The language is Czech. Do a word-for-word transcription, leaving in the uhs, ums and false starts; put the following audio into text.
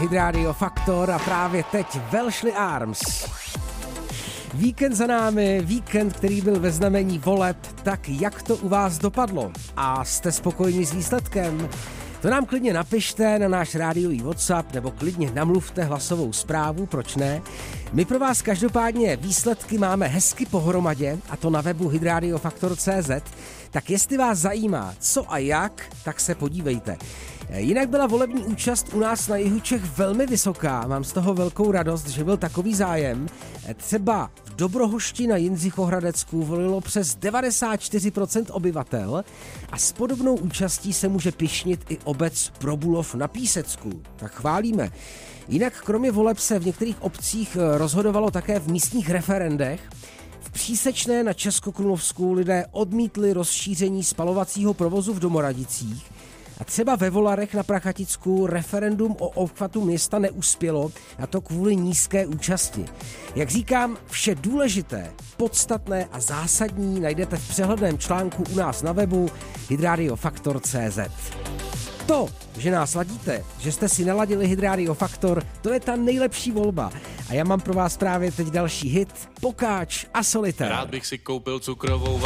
Hydradio Faktor a právě teď Welshly Arms. Víkend za námi, víkend, který byl ve znamení voleb, tak jak to u vás dopadlo? A jste spokojeni s výsledkem? To nám klidně napište na náš rádiový WhatsApp nebo klidně namluvte hlasovou zprávu, proč ne? My pro vás každopádně výsledky máme hezky pohromadě, a to na webu hydradiofaktor tečka cé zet, tak jestli vás zajímá co a jak, tak se podívejte. Jinak byla volební účast u nás na jihu Čech velmi vysoká, mám z toho velkou radost, že byl takový zájem. Třeba v Dobrohošti na Jindřichohradecku volilo přes devadesát čtyři procent obyvatel a s podobnou účastí se může pyšnit i obec Probulov na Písecku. Tak chválíme. Jinak kromě voleb se v některých obcích rozhodovalo také v místních referendech. V Přísečné na Českokrumlovsku lidé odmítli rozšíření spalovacího provozu v Domoradicích. A třeba ve Volarech na Prachaticku referendum o obchvatu města neuspělo, a to kvůli nízké účasti. Jak říkám, vše důležité, podstatné a zásadní najdete v přehledném článku u nás na webu hydradiofaktor tečka cé zet. To, že nás ladíte, že jste si naladili Hydradio Faktor, to je ta nejlepší volba. A já mám pro vás právě teď další hit, Pokáč a Solitér. Rád bych si koupil cukrovou